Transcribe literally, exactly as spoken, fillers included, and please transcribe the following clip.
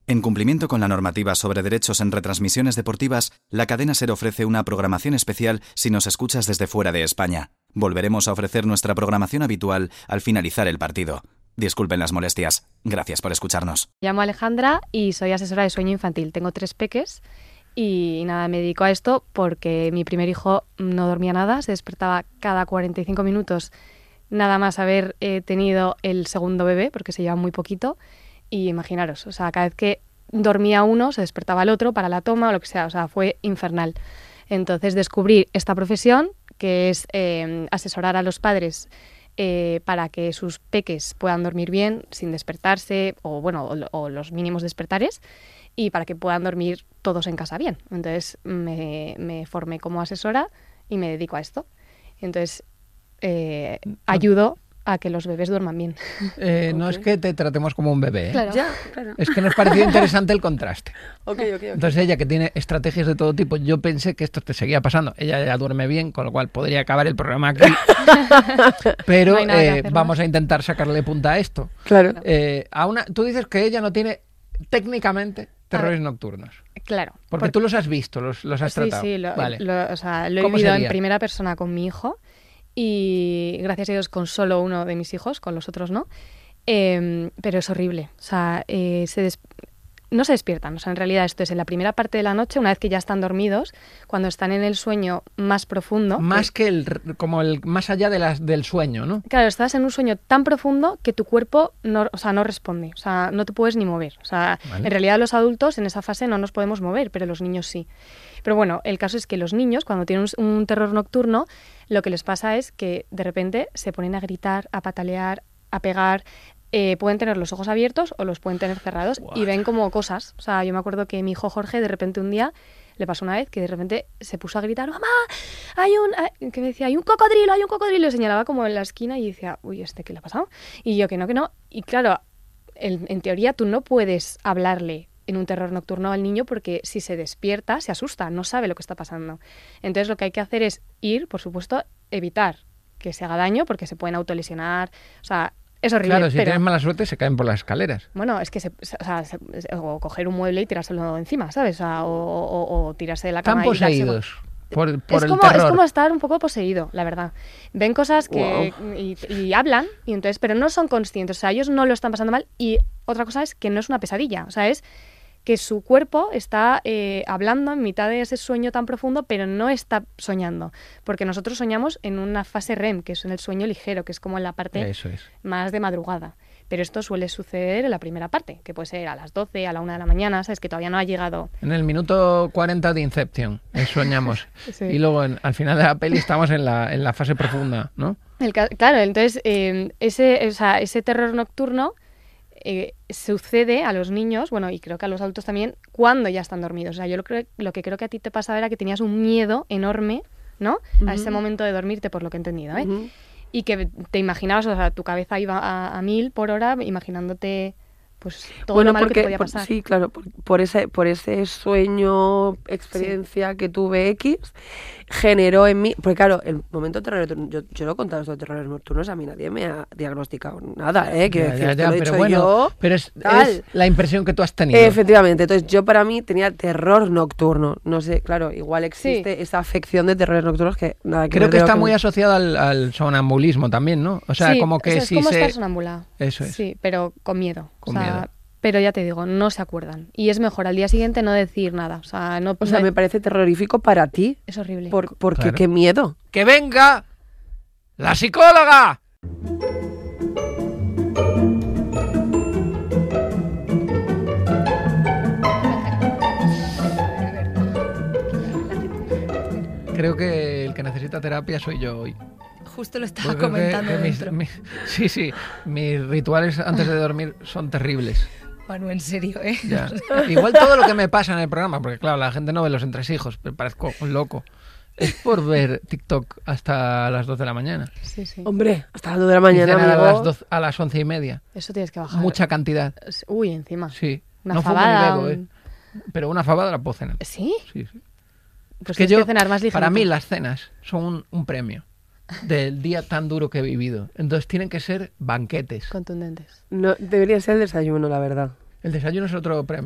En cumplimiento con la normativa sobre derechos en retransmisiones deportivas, la cadena SER ofrece una programación especial si nos escuchas desde fuera de España. Volveremos a ofrecer nuestra programación habitual al finalizar el partido. Disculpen las molestias. Gracias por escucharnos. Me llamo Alejandra y soy asesora de sueño infantil. Tengo tres peques y nada, me dedico a esto porque mi primer hijo no dormía nada, se despertaba cada cuarenta y cinco minutos nada más haber eh, tenido el segundo bebé, porque se lleva muy poquito. Y imaginaros, o sea, cada vez que dormía uno se despertaba el otro para la toma o lo que sea, o sea, fue infernal. Entonces descubrí esta profesión que es eh, asesorar a los padres eh, para que sus peques puedan dormir bien sin despertarse o bueno o, o los mínimos despertares y para que puedan dormir todos en casa bien. Entonces me, me formé como asesora y me dedico a esto. Entonces eh, ayudo a que los bebés duerman bien. Eh, no okay. Es que te tratemos como un bebé, ¿eh? Claro. Ya, claro. Es que nos pareció interesante el contraste. Okay, okay, okay. Entonces ella, que tiene estrategias de todo tipo, yo pensé que esto te seguía pasando. Ella ya duerme bien, con lo cual podría acabar el programa aquí. Pero no eh, vamos a intentar sacarle punta a esto. Claro. Eh, a una, tú dices que ella no tiene técnicamente terrores nocturnos. Claro. Porque, porque tú los has visto, los, los has sí, tratado. Sí, lo, vale. lo, o sea, lo he vivido en primera persona con mi hijo. Y gracias a Dios con solo uno de mis hijos, con los otros no, eh, pero es horrible, o sea, eh, se des... no se despiertan, o sea, en realidad esto es en la primera parte de la noche, una vez que ya están dormidos, cuando están en el sueño más profundo. Más que, que el, como el, más allá de las, del sueño, ¿no? Claro, estás en un sueño tan profundo que tu cuerpo no, o sea, no responde, o sea, no te puedes ni mover, o sea, vale. En realidad los adultos en esa fase no nos podemos mover, pero los niños sí. Pero bueno, el caso es que los niños, cuando tienen un, un terror nocturno, lo que les pasa es que de repente se ponen a gritar, a patalear, a pegar, eh, pueden tener los ojos abiertos o los pueden tener cerrados. What? Y ven como cosas. O sea, yo me acuerdo que mi hijo Jorge de repente un día, le pasó una vez que de repente se puso a gritar, ¡mamá! Hay un, hay, que me decía, hay un cocodrilo, hay un cocodrilo, y señalaba como en la esquina y decía, uy, ¿este qué le ha pasado? Y yo que no, que no. Y claro, en, en teoría tú no puedes hablarle en un terror nocturno al niño porque si se despierta se asusta, no sabe lo que está pasando. Entonces lo que hay que hacer es ir, por supuesto, evitar que se haga daño porque se pueden autolesionar, o sea, es horrible. Claro, si pero... tienes mala suerte se caen por las escaleras. Bueno, es que se, o sea, se, o coger un mueble y tirárselo encima, ¿sabes? O, sea, o, o, o tirarse de la cama. Están poseídos. Y por, por es, el como, terror. es como estar un poco poseído, la verdad. Ven cosas que wow. y, y hablan, y entonces, pero no son conscientes, o sea, ellos no lo están pasando mal. Y otra cosa es que no es una pesadilla, o sea, es que su cuerpo está eh, hablando en mitad de ese sueño tan profundo, pero no está soñando. Porque nosotros soñamos en una fase R E M, que es en el sueño ligero, que es como en la parte Eso es. más de madrugada. Pero esto suele suceder en la primera parte, que puede ser a las doce, a la una de la mañana, ¿sabes? Que todavía no ha llegado. En el minuto cuarenta de Inception, soñamos. Sí. Y luego en, al final de la peli estamos en la, en la fase profunda, ¿no? El, claro, entonces eh, ese, o sea, ese terror nocturno Eh, sucede a los niños, bueno, y creo que a los adultos también, cuando ya están dormidos. O sea, yo lo, creo, lo que creo que a ti te pasaba era que tenías un miedo enorme, ¿no? Uh-huh. A ese momento de dormirte, por lo que he entendido, ¿eh? Uh-huh. Y que te imaginabas, o sea, tu cabeza iba a, a mil por hora, imaginándote pues todo bueno, lo malo porque, que te podía por, pasar. Sí, claro, por, por ese por ese sueño, experiencia sí. que tuve X, generó en mí, porque claro, el momento de terror, yo, yo lo he contado esto de terrores nocturnos, a mí nadie me ha diagnosticado nada, ¿eh? Quiero decir, ya, ya, lo he pero dicho bueno, yo, pero es, es la impresión que tú has tenido. Efectivamente, entonces yo para mí tenía terror nocturno, no sé, claro, igual existe sí. esa afección de terrores nocturnos que nada que Creo que está que... muy asociado al, al sonambulismo también, ¿no? O sea, sí, como que o sea, es si como se... estar sonambulado. Eso es. Sí, pero con miedo. Con o sea, miedo. Pero ya te digo, no se acuerdan. Y es mejor al día siguiente no decir nada. O sea, no, o sea no... me parece terrorífico para ti. Es horrible. Por, porque claro. qué miedo. ¡Que venga la psicóloga! Creo que el que necesita terapia soy yo hoy. Justo lo estaba Porque comentando que, que dentro. Mis, mis, sí, sí, mis rituales antes de dormir son terribles. Manu, en serio, ¿eh? Ya. Igual todo lo que me pasa en el programa, porque claro, la gente no ve los entresijos, pero parezco un loco. Es por ver TikTok hasta las dos de la mañana. Sí, sí. Hombre, hasta las dos de la mañana, amigo. amigo. A las, doce, a las once y media. Eso tienes que bajar. Mucha cantidad. Uy, encima. Sí. Una no fabada. Fumo ni bebo, ¿eh? Pero una fabada la puedo cenar. ¿Sí? Sí, sí. Pues es que yo, yo, cenar más ligerito. Para mí las cenas son un, un premio del día tan duro que he vivido. Entonces tienen que ser banquetes. Contundentes. No, debería ser el desayuno, la verdad. El desayuno es otro premio.